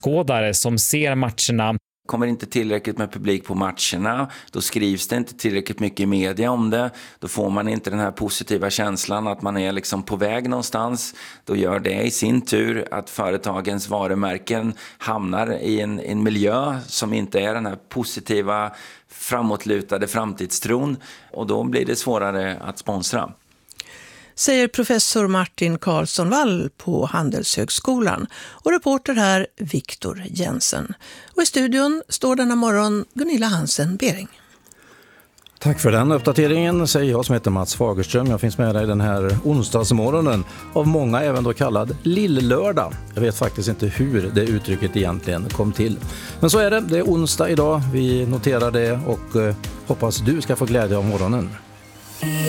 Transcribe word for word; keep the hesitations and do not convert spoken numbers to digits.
åskådare som ser matcherna. Kommer inte tillräckligt med publik på matcherna, då skrivs det inte tillräckligt mycket i media om det. Då får man inte den här positiva känslan att man är liksom på väg någonstans. Då gör det i sin tur att företagens varumärken hamnar i en, en miljö som inte är den här positiva, framåtlutade framtidstron. Och då blir det svårare att sponsra. Säger professor Martin Karlsson Wall på Handelshögskolan och reporter här Viktor Jensen. Och i studion står denna morgon Gunilla Hansen-Bering. Tack för den uppdateringen, säger jag som heter Mats Fagerström. Jag finns med dig den här onsdagsmorgonen, av många även då kallad Lillördag. Jag vet faktiskt inte hur det uttrycket egentligen kom till. Men så är det, det är onsdag idag, vi noterar det och hoppas du ska få glädje av morgonen.